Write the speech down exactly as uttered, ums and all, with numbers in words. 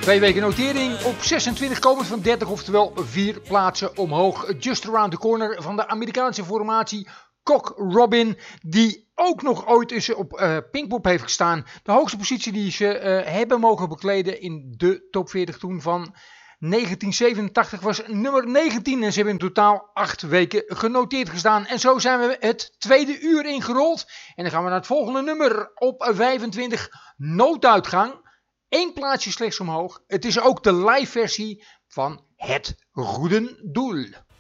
Twee weken notering op zesentwintig komend van dertig, oftewel vier plaatsen omhoog. Just Around the Corner van de Amerikaanse formatie Cock Robin, die ook nog ooit eens op uh, Pinkpop heeft gestaan. De hoogste positie die ze uh, hebben mogen bekleden in de top veertig toen van negentien zevenentachtig was nummer negentien. En ze hebben in totaal acht weken genoteerd gestaan. En zo zijn we het tweede uur ingerold. En dan gaan we naar het volgende nummer op vijfentwintig, Nooduitgang. Eén plaatsje slechts omhoog. Het is ook de live versie van Het Goede Doel.